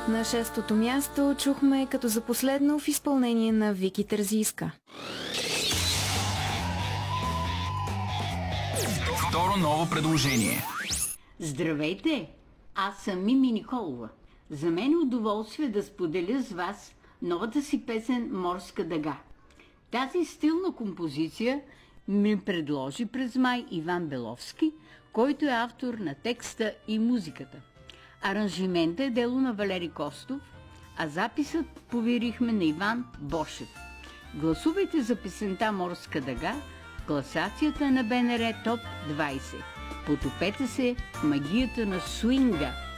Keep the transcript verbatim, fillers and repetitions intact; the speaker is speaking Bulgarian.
На шестото място чухме като за последно в изпълнение на Вики Терзийска. Второ ново предложение. Здравейте! Аз съм Мими Николова. За мен е удоволствие да споделя с вас новата си песен «Морска дъга». Тази стилна композиция ми предложи през май Иван Беловски, който е автор на текста и музиката. Аранжиментът е дело на Валери Костов, а записът поверихме на Иван Бошев. Гласувайте за песента «Морска дъга» в класацията на БНР Топ двайсет. Потопете се в магията на суинга.